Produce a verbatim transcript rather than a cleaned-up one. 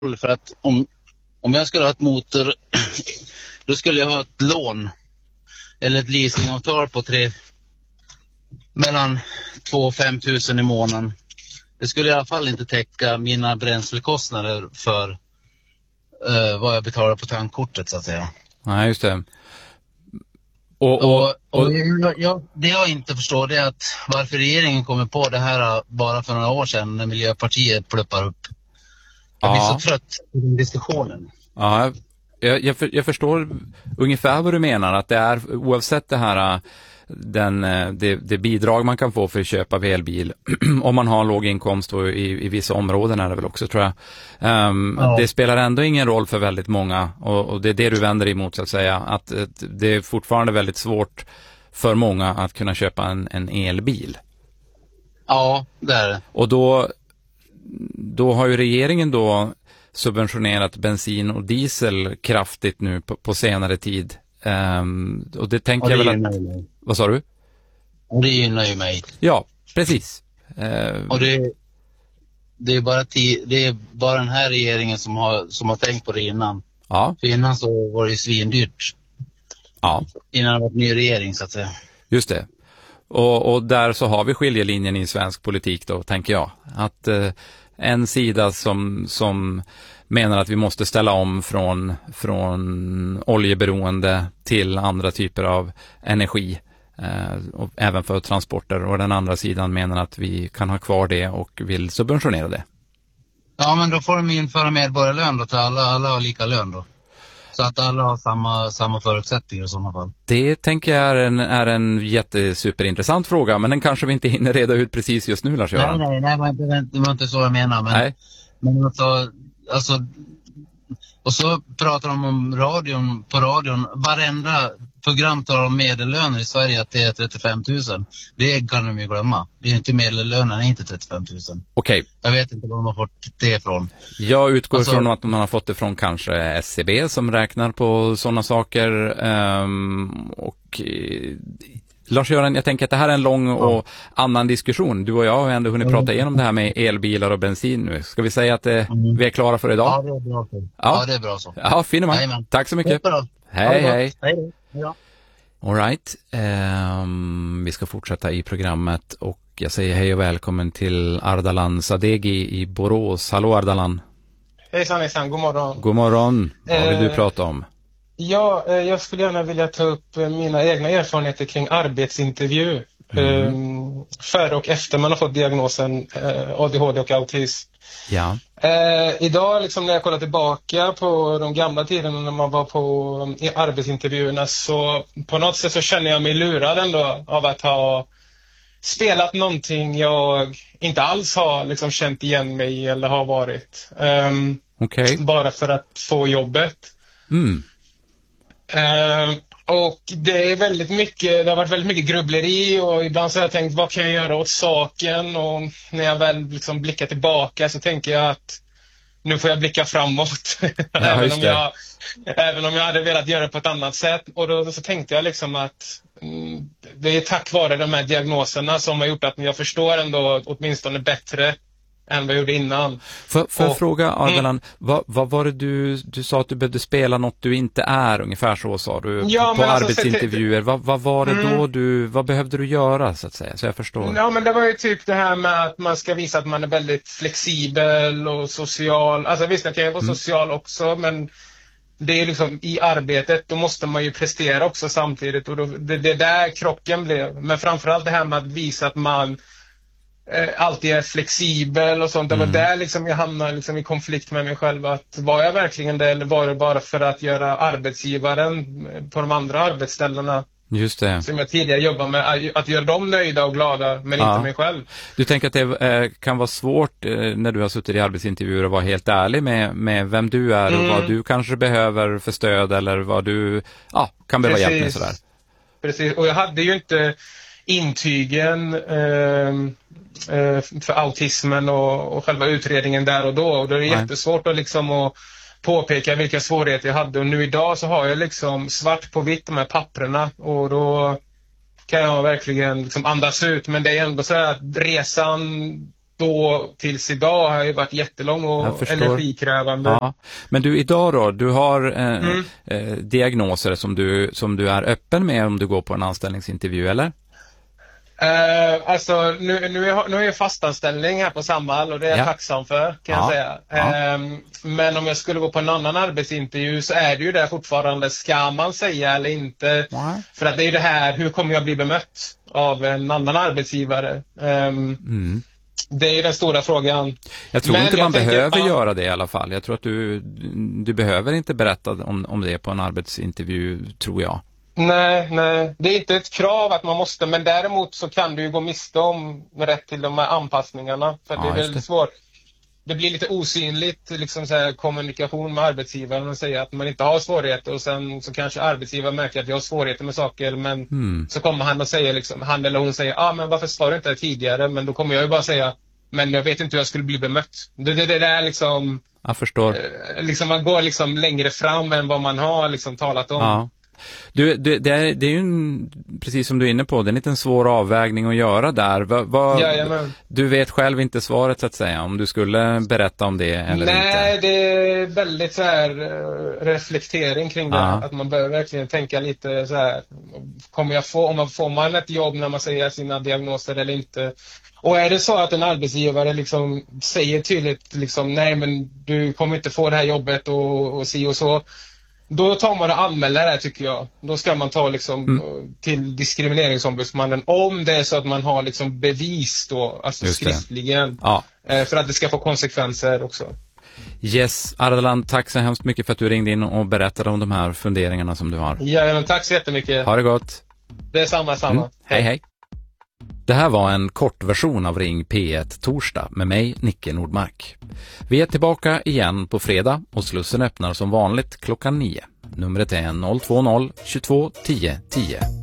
För att om, om jag skulle ha ett motor, då skulle jag ha ett lån eller ett leasingavtal på tre mellan två och fem tusen i månaden. Det skulle i alla fall inte täcka mina bränslekostnader för uh, vad jag betalar på tankkortet, så att säga. Nej, just det. Och, och, och, och, och jag, jag, det jag inte förstår, det är att varför regeringen kommer på det här bara för några år sedan när Miljöpartiet pluppar upp. Jag blir ja. så trött i den diskussionen. Ja, jag, jag, för, jag förstår ungefär vad du menar, att det är oavsett det här den, det, det bidrag man kan få för att köpa elbil om man har låg inkomst och i, i vissa områden är det väl också, tror jag. Um, ja. Det spelar ändå ingen roll för väldigt många, och, och det är det du vänder emot, så att säga, att, att det är fortfarande väldigt svårt för många att kunna köpa en, en elbil. Ja, det är det. Och då, då har ju regeringen då subventionerat bensin och diesel kraftigt nu på, på senare tid. Um, och det tänker och det jag väl att... Vad sa du? Och det gynnar ju mig. Ja, precis. Uh, och det, det, är bara ti- det är bara den här regeringen som har, som har tänkt på det innan. Ja. För innan så var det ju svindyrt. Ja. Innan det var en ny regering, så att säga. Just det. Och, och där så har vi skiljelinjen i svensk politik då, tänker jag. Att uh, en sida som... som menar att vi måste ställa om från, från oljeberoende till andra typer av energi, eh, och även för transporter, och den andra sidan menar att vi kan ha kvar det och vill subventionera det. Ja, men då får de införa medborgarlön då, till alla, alla har lika lön då. Så att alla har samma, samma förutsättningar i sådana fall. Det tänker jag är en, är en jättesuperintressant fråga, men den kanske vi inte hinner reda ut precis just nu, Lars-Göran. Nej, nej, nej, det var inte, det var inte så jag menar. Men, nej. men alltså... Alltså, och så pratar de om radion, på radion, varenda program tar om medellöner i Sverige att det är trettiofem tusen. Det kan de ju glömma. Det är inte medellönen, är inte trettiofem tusen. Okej. Okay. Jag vet inte var de har fått det ifrån. Jag utgår alltså, från att man har fått det från kanske S C B som räknar på sådana saker. Um, och... Lars-Göran, jag tänker att det här är en lång och annan diskussion. Du och jag har ändå hunnit mm. prata igenom det här med elbilar och bensin nu. Ska vi säga att eh, mm. vi är klara för idag? Ja, det är bra så. Ja, ja det är bra så. Ja, fin man. Hej, tack så mycket. Hej, hej. Hej. Ja. All right. Um, vi ska fortsätta i programmet och jag säger hej och välkommen till Ardalan Sadeghi i Borås. Hallå Ardalan. Hejsan, hejsan. God morgon. God morgon. Vad vill eh... du prata om? Ja, jag skulle gärna vilja ta upp mina egna erfarenheter kring arbetsintervju. Mm. Före och efter man har fått diagnosen A D H D och autism. Ja. Eh, idag liksom när jag kollar tillbaka på de gamla tiderna när man var på i arbetsintervjuerna, så på något sätt så känner jag mig lurad ändå av att ha spelat någonting jag inte alls har liksom känt igen mig i eller har varit. Um, okay. Bara för att få jobbet. Mm. Uh, och det är väldigt mycket, det har varit väldigt mycket grubbleri, och ibland så har jag tänkt, vad kan jag göra åt saken? Och när jag väl liksom blickar tillbaka så tänker jag att nu får jag blicka framåt. Ja, även, om jag, även om jag hade velat göra det på ett annat sätt. Och då så tänkte jag liksom att mm, det är tack vare de här diagnoserna som har gjort att jag förstår ändå åtminstone bättre än vad jag gjorde innan. För, för och, fråga, Ardalan, mm. vad, vad var det du, du sa att du behövde spela något du inte är, ungefär så sa du, ja, på alltså, arbetsintervjuer. Så, vad, vad var det mm. då du, vad behövde du göra, så att säga, så jag förstår? Ja, men det var ju typ det här med att man ska visa att man är väldigt flexibel och social. Alltså visst, jag kan vara mm. social också, men det är liksom i arbetet, då måste man ju prestera också samtidigt, och då, det, det där krocken blev. Men framförallt det här med att visa att man alltid är flexibel och sånt. Det var mm. där liksom jag hamnade liksom i konflikt med mig själv. Att var jag verkligen det, eller var det bara för att göra arbetsgivaren på de andra arbetsställena, just det, som jag tidigare jobbade med, att göra dem nöjda och glada, men ja. inte mig själv. Du tänker att det eh, kan vara svårt eh, när du har suttit i arbetsintervjuer att vara helt ärlig med, med vem du är mm. och vad du kanske behöver för stöd, eller vad du ja, kan behöva hjälp med, sådär. Precis, och jag hade ju inte intygen eh, för autismen och, och själva utredningen där och då, och det är Nej. jättesvårt att liksom att påpeka vilka svårigheter jag hade, och nu idag så har jag liksom svart på vitt de här papperna, och då kan jag verkligen liksom andas ut. Men det är ändå så här att resan då tills idag har ju varit jättelång och energikrävande. Ja. Men du, idag då, du har eh, Mm. eh, diagnoser som du, som du är öppen med om du går på en anställningsintervju, eller? Uh, alltså nu, nu, är, nu är jag fastanställning här på Samhall och det är jag Ja. tacksam för, kan Ja. jag säga. Ja. Um, men om jag skulle gå på en annan arbetsintervju så är det ju där fortfarande, ska man säga eller inte? Nej. För att det är ju det här, hur kommer jag bli bemött av en annan arbetsgivare? Um, Mm. Det är ju den stora frågan. Jag tror Men inte jag man tänker, behöver ja. göra det i alla fall. Jag tror att du, du behöver inte berätta om, om det på en arbetsintervju, tror jag. Nej, nej, det är inte ett krav att man måste, men däremot så kan du ju gå miste om rätt till de här anpassningarna. För Ja, det är just väldigt det. svårt. Det blir lite osynligt liksom så här, kommunikation med arbetsgivaren och säga att man inte har svårigheter och sen så kanske arbetsgivaren märker att jag har svårigheter med saker, men Mm. så kommer han och säger liksom, han eller hon säger, ja ah, men varför sa du inte det tidigare? Men då kommer jag ju bara säga, men jag vet inte hur jag skulle bli bemött. Det, det, det där liksom, Jag förstår. eh, liksom man går liksom längre fram än vad man har liksom talat om. Ja. Du, det, det, är, det är ju en, precis som du är inne på, det är en liten svår avvägning att göra där. Va, va, Jajamän. du vet själv inte svaret, så att säga, om du skulle berätta om det eller Nej, inte. det är väldigt så här eh, reflektering kring det. Ja. Att man behöver verkligen tänka lite så här, kommer jag få, om man får man ett jobb när man säger sina diagnoser eller inte? Och är det så att en arbetsgivare liksom säger tydligt liksom, nej men du kommer inte få det här jobbet och, och si och så. Då tar man och anmäler det här, tycker jag. Då ska man ta liksom Mm. till diskrimineringsombudsmannen om det är så att man har liksom bevis då, alltså Just det. skriftligen. Ja. Eh, För att det ska få konsekvenser också. Yes, Ardalan, tack så hemskt mycket för att du ringde in och berättade om de här funderingarna som du har. Ja, men tack så jättemycket. Ha det gott. Det är samma, samma. Mm. Hej, hej. Det här var en kort version av Ring P ett Torsdag med mig, Nicke Nordmark. Vi är tillbaka igen på fredag och Slussen öppnar som vanligt klockan nio. Numret är noll två noll tjugotvå tio tio.